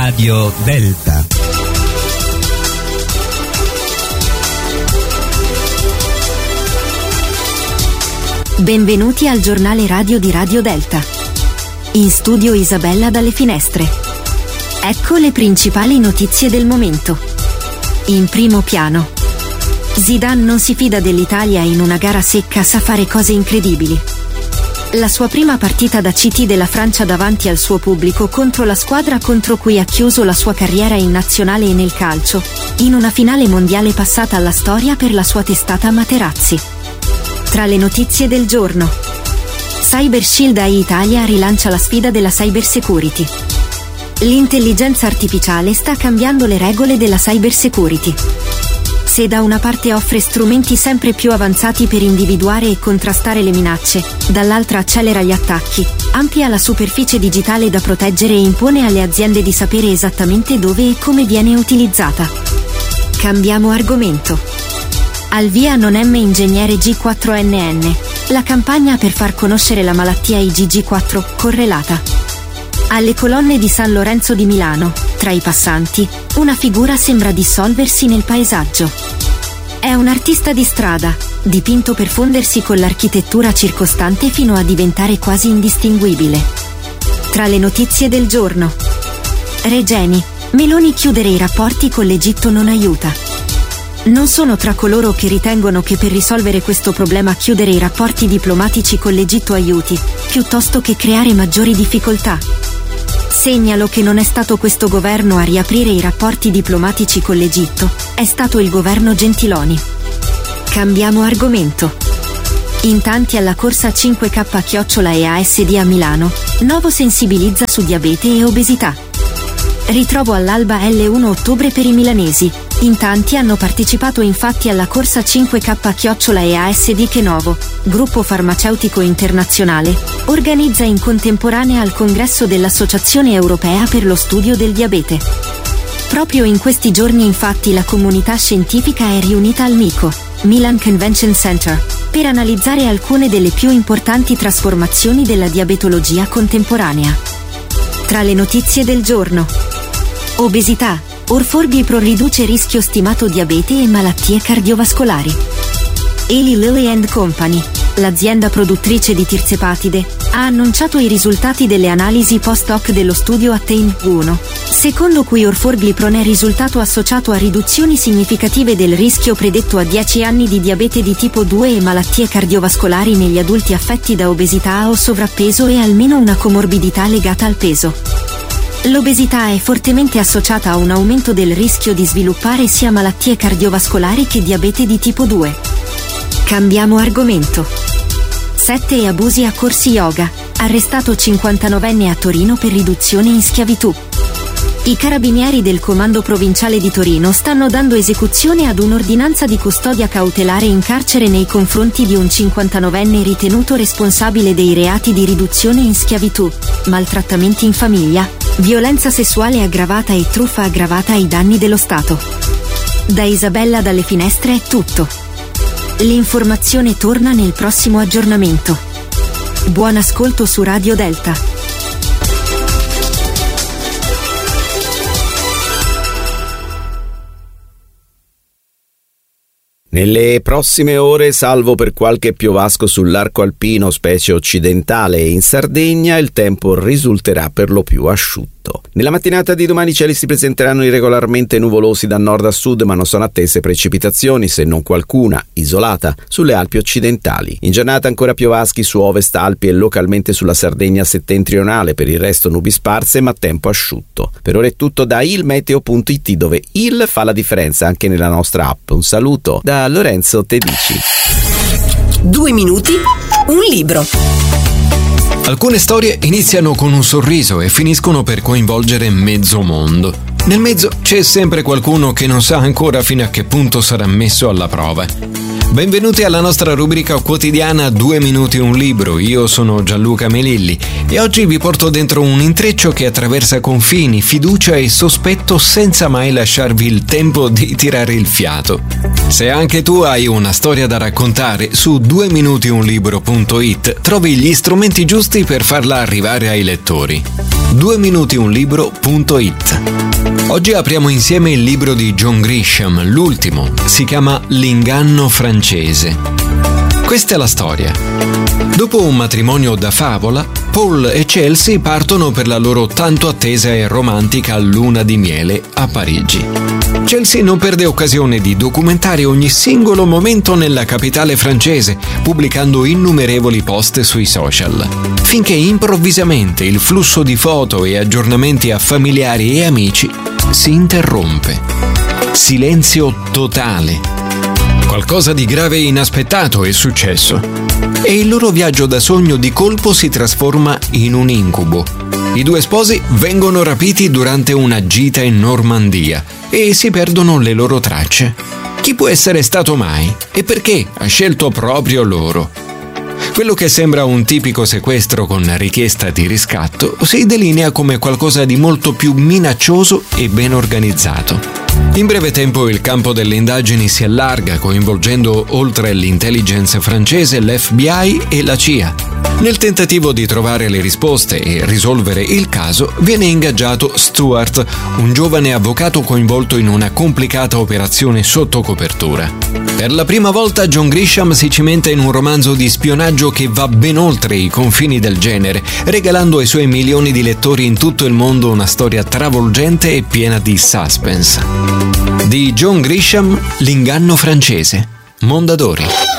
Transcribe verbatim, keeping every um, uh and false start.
Radio Delta. Benvenuti al giornale radio di Radio Delta. In studio Isabella dalle Finestre. Ecco le principali notizie del momento. In primo piano. Zidane non si fida dell'Italia e in una gara secca sa fare cose incredibili. La sua prima partita da C T della Francia davanti al suo pubblico contro la squadra contro cui ha chiuso la sua carriera in nazionale e nel calcio, in una finale mondiale passata alla storia per la sua testata Materazzi. Tra le notizie del giorno. Cyber Shield A I Italia rilancia la sfida della cyber security. L'intelligenza artificiale sta cambiando le regole della cyber security. Se da una parte offre strumenti sempre più avanzati per individuare e contrastare le minacce, dall'altra accelera gli attacchi, amplia la superficie digitale da proteggere e impone alle aziende di sapere esattamente dove e come viene utilizzata. Cambiamo argomento. Al via Non M Ingegnere G quattro N N, la campagna per far conoscere la malattia I G G quattro correlata. Alle colonne di San Lorenzo di Milano, tra i passanti, una figura sembra dissolversi nel paesaggio. È un artista di strada, dipinto per fondersi con l'architettura circostante fino a diventare quasi indistinguibile. Tra le notizie del giorno. Regeni, Meloni chiudere i rapporti con l'Egitto non aiuta. Non sono tra coloro che ritengono che per risolvere questo problema chiudere i rapporti diplomatici con l'Egitto aiuti, piuttosto che creare maggiori difficoltà. Segnalo che non è stato questo governo a riaprire i rapporti diplomatici con l'Egitto, è stato il governo Gentiloni. Cambiamo argomento. In tanti alla corsa cinque K E A S D a Milano, Novo sensibilizza su diabete e obesità. Ritrovo all'alba L uno ottobre per i milanesi. In tanti hanno partecipato infatti alla corsa cinque K E A S D che Novo, gruppo farmaceutico internazionale, organizza in contemporanea al congresso dell'Associazione Europea per lo Studio del Diabete. Proprio in questi giorni infatti la comunità scientifica è riunita al MICO, Milan Convention Center, per analizzare alcune delle più importanti trasformazioni della diabetologia contemporanea. Tra le notizie del giorno. Obesità. Orforglipro riduce rischio stimato diabete e malattie cardiovascolari. Eli Lilly and Company, l'azienda produttrice di tirzepatide, ha annunciato i risultati delle analisi post-hoc dello studio Attain uno, secondo cui orforglipron è risultato associato a riduzioni significative del rischio predetto a dieci anni di diabete di tipo due e malattie cardiovascolari negli adulti affetti da obesità o sovrappeso e almeno una comorbidità legata al peso. L'obesità è fortemente associata a un aumento del rischio di sviluppare sia malattie cardiovascolari che diabete di tipo due. Cambiamo argomento. sette abusi a corsi yoga, arrestato cinquantanovenne a Torino per riduzione in schiavitù. I carabinieri del Comando Provinciale di Torino stanno dando esecuzione ad un'ordinanza di custodia cautelare in carcere nei confronti di un cinquantanovenne ritenuto responsabile dei reati di riduzione in schiavitù, maltrattamenti in famiglia, violenza sessuale aggravata e truffa aggravata ai danni dello Stato. Da Isabella dalle Finestre è tutto. L'informazione torna nel prossimo aggiornamento. Buon ascolto su Radio Delta. Nelle prossime ore, salvo per qualche piovasco sull'arco alpino, specie occidentale e in Sardegna, il tempo risulterà per lo più asciutto. Nella mattinata di domani i cieli si presenteranno irregolarmente nuvolosi da nord a sud, ma non sono attese precipitazioni, se non qualcuna, isolata, sulle Alpi occidentali. In giornata ancora piovaschi su Ovest Alpi e localmente sulla Sardegna settentrionale, per il resto nubi sparse ma tempo asciutto. Per ora è tutto da ilmeteo punto it, dove il fa la differenza anche nella nostra app. Un saluto da Lorenzo Tedici. Due minuti, un libro. Alcune storie iniziano con un sorriso e finiscono per coinvolgere mezzo mondo. Nel mezzo c'è sempre qualcuno che non sa ancora fino a che punto sarà messo alla prova. Benvenuti alla nostra rubrica quotidiana Due minuti un libro. Io sono Gianluca Melilli e oggi vi porto dentro un intreccio che attraversa confini, fiducia e sospetto senza mai lasciarvi il tempo di tirare il fiato. Se anche tu hai una storia da raccontare, su due minuti un libro punto it trovi gli strumenti giusti per farla arrivare ai lettori. due minuti un libro punto it. Oggi apriamo insieme il libro di John Grisham, l'ultimo. Si chiama L'inganno francese. Questa è la storia. Dopo un matrimonio da favola, Paul e Chelsea partono per la loro tanto attesa e romantica luna di miele a Parigi. Chelsea non perde occasione di documentare ogni singolo momento nella capitale francese, pubblicando innumerevoli post sui social, finché improvvisamente il flusso di foto e aggiornamenti a familiari e amici si interrompe. Silenzio totale. Qualcosa di grave e inaspettato è successo e il loro viaggio da sogno di colpo si trasforma in un incubo. I due sposi vengono rapiti durante una gita in Normandia e si perdono le loro tracce. Chi può essere stato mai e perché ha scelto proprio loro? Quello che sembra un tipico sequestro con richiesta di riscatto si delinea come qualcosa di molto più minaccioso e ben organizzato. In breve tempo il campo delle indagini si allarga, coinvolgendo oltre l'intelligence francese l'F B I e la C I A. Nel tentativo di trovare le risposte e risolvere il caso, viene ingaggiato Stuart, un giovane avvocato coinvolto in una complicata operazione sotto copertura. Per la prima volta John Grisham si cimenta in un romanzo di spionaggio che va ben oltre i confini del genere, regalando ai suoi milioni di lettori in tutto il mondo una storia travolgente e piena di suspense. Di John Grisham, L'inganno francese. Mondadori.